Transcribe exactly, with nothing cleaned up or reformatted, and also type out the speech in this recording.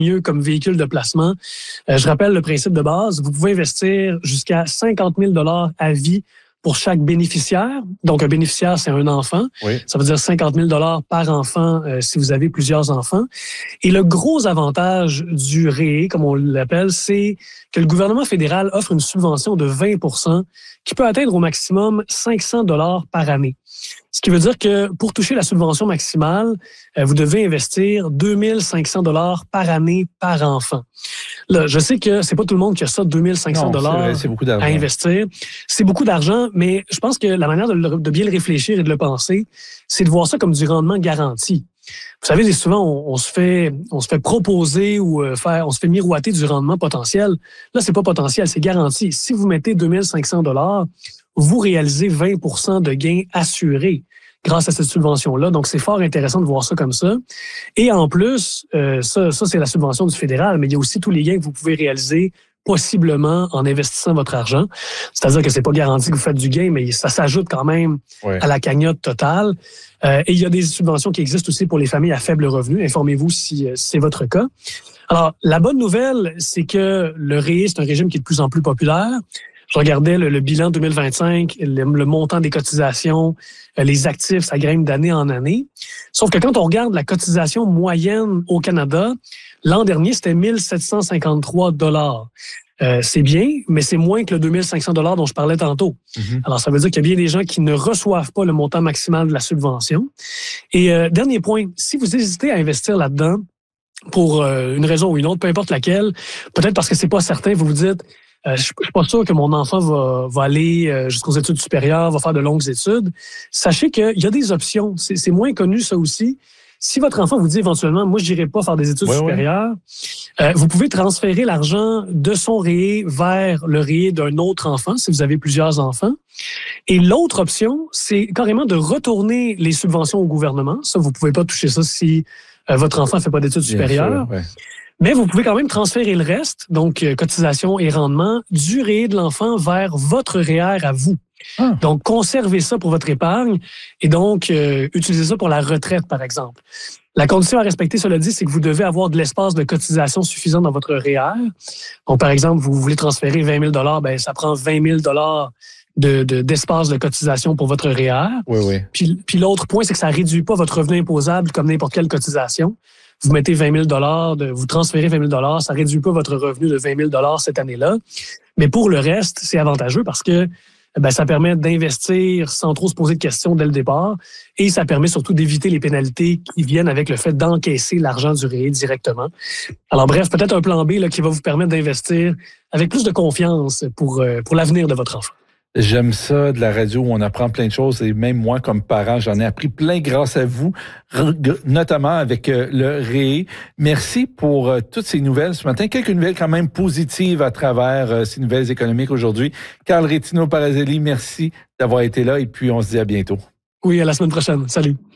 mieux comme véhicule de placement. Euh, je rappelle le principe de base. Vous pouvez investir jusqu'à cinquante mille dollars à vie pour chaque bénéficiaire. Donc, un bénéficiaire, c'est un enfant. Oui. Ça veut dire cinquante mille dollars par enfant euh, si vous avez plusieurs enfants. Et le gros avantage du R E E, comme on l'appelle, c'est que le gouvernement fédéral offre une subvention de vingt pour cent qui peut atteindre au maximum cinq cents dollars par année. Ce qui veut dire que pour toucher la subvention maximale, euh, vous devez investir deux mille cinq cents dollars par année par enfant. Là, je sais que c'est pas tout le monde qui a ça, deux mille cinq cents dollars à investir. C'est beaucoup d'argent, mais je pense que la manière de, le, de bien le réfléchir et de le penser, c'est de voir ça comme du rendement garanti. Vous savez, souvent, on, on se fait, on se fait proposer ou euh, faire, on se fait miroiter du rendement potentiel. Là, c'est pas potentiel, c'est garanti. Si vous mettez deux mille cinq cents dollars, vous réalisez vingt pour cent de gains assurés grâce à cette subvention-là. Donc, c'est fort intéressant de voir ça comme ça. Et en plus, euh, ça, ça, c'est la subvention du fédéral, mais il y a aussi tous les gains que vous pouvez réaliser possiblement en investissant votre argent. C'est-à-dire que c'est pas garanti que vous faites du gain, mais ça s'ajoute quand même ouais. à la cagnotte totale. Euh, et il y a des subventions qui existent aussi pour les familles à faible revenu. Informez-vous si, si c'est votre cas. Alors, la bonne nouvelle, c'est que le R E E, c'est un régime qui est de plus en plus populaire. Je regardais le, le bilan deux mille vingt-cinq, le, le montant des cotisations, euh, les actifs, ça grimpe d'année en année. Sauf que quand on regarde la cotisation moyenne au Canada, l'an dernier, c'était mille sept cent cinquante-trois dollars. Euh, c'est bien, mais c'est moins que le deux mille cinq cents dollars dont je parlais tantôt. Mm-hmm. Alors, ça veut dire qu'il y a bien des gens qui ne reçoivent pas le montant maximal de la subvention. Et euh, dernier point, si vous hésitez à investir là-dedans pour euh, une raison ou une autre, peu importe laquelle, peut-être parce que c'est pas certain, vous vous dites... Euh, je ne suis pas sûr que mon enfant va, va aller euh, jusqu'aux études supérieures, va faire de longues études. Sachez qu'il y a des options. C'est, c'est moins connu, ça aussi. Si votre enfant vous dit éventuellement, moi, je n'irai pas faire des études ouais, supérieures, ouais. Euh, vous pouvez transférer l'argent de son R E E vers le R E E d'un autre enfant, si vous avez plusieurs enfants. Et l'autre option, c'est carrément de retourner les subventions au gouvernement. Ça, vous ne pouvez pas toucher ça si euh, votre enfant ne fait pas d'études Bien supérieures. Sûr, ouais. Mais vous pouvez quand même transférer le reste, donc euh, cotisation et rendement, du R E E de l'enfant vers votre R E R à vous. Ah. Donc, conservez ça pour votre épargne et donc euh, utilisez ça pour la retraite, par exemple. La condition à respecter, cela dit, c'est que vous devez avoir de l'espace de cotisation suffisant dans votre R E R. Donc, par exemple, vous voulez transférer vingt mille dollars, ben ça prend vingt mille dollars de, de, d'espace de cotisation pour votre R E R. Oui, oui. Puis, puis l'autre point, c'est que ça ne réduit pas votre revenu imposable comme n'importe quelle cotisation. Vous mettez vingt mille dollars, vous transférez vingt mille dollars, ça ne réduit pas votre revenu de vingt mille dollars cette année-là. Mais pour le reste, c'est avantageux parce que ben, ça permet d'investir sans trop se poser de questions dès le départ et ça permet surtout d'éviter les pénalités qui viennent avec le fait d'encaisser l'argent du R E E directement. Alors bref, peut-être un plan B là, qui va vous permettre d'investir avec plus de confiance pour, pour l'avenir de votre enfant. J'aime ça de la radio où on apprend plein de choses et même moi comme parent, j'en ai appris plein grâce à vous, notamment avec le R E E. Merci pour toutes ces nouvelles ce matin. Quelques nouvelles quand même positives à travers ces nouvelles économiques aujourd'hui. Carl Rétino-Parazelli, merci d'avoir été là et puis on se dit à bientôt. Oui, à la semaine prochaine. Salut.